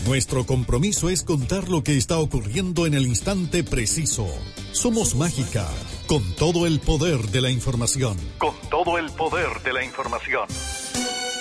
Nuestro compromiso es contar lo que está ocurriendo en el instante preciso. Somos Mágica, con todo el poder de la información. Con todo el poder de la información.